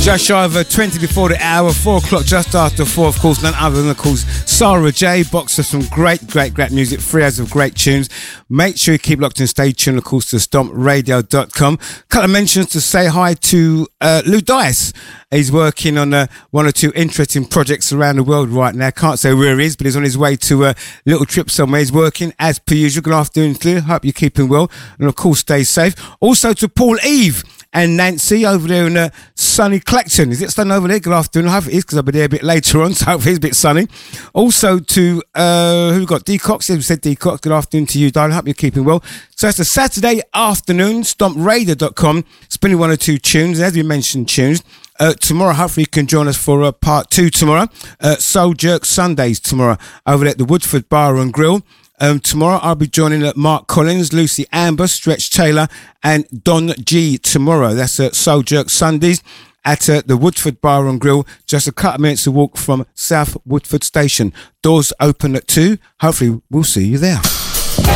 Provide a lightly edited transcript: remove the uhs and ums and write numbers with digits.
Just shy of 20 before the hour, 4 o'clock, just after 4, of course, none other than, of course, Sarah J. Box of some great music, 3 hours of great tunes. Make sure you keep locked and stay tuned, of course, to stompradio.com. Couple of mentions to say hi to Lou Dice. He's working on one or two interesting projects around the world right now. Can't say where he is, but he's on his way to a little trip somewhere. He's working as per usual. Good afternoon, Lou. Hope you're keeping well. And, of course, stay safe. Also to Paul Eve and Nancy over there in sunny Clacton. Is it sunny over there? Good afternoon. I hope it is, because I'll be there a bit later on, so hopefully it's a bit sunny. Also to, who we got? Decox. Yeah, we said Decox. Good afternoon to you, darling. Hope you're keeping well. So it's a Saturday afternoon, stompradio.com, spinning one or two tunes, as we mentioned, tunes. Tomorrow, hopefully you can join us for part 2 tomorrow. Soul Jerk Sundays tomorrow over there at the Woodford Bar and Grill. Tomorrow I'll be joining Mark Collins, Lucy Amber, Stretch Taylor and Don G tomorrow. That's Soul Jerk Sundays at the Woodford Bar and Grill, just a couple of minutes to walk from South Woodford Station. Doors open at 2. Hopefully we'll see you there.